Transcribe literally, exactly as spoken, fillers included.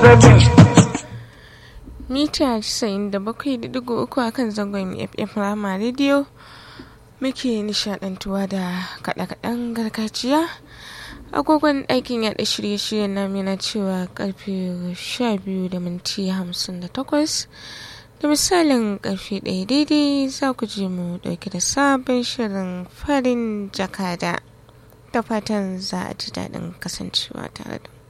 mita casa'in da bakwai da digo uku a kan zangon F M Rama Radio muke nishadantuwa da kaɗe-kaɗen gargajiya. Agogon ɗakin yaɗa shirye-shiryen namu yana cewa karfe sha biyu da minti hamsin da takwas. Da misalin karfe ɗaya daidai za ku je mu ɗauke da sabon shirin farin jakada. Da fatan za a ji daɗin kasancewa tare da mu.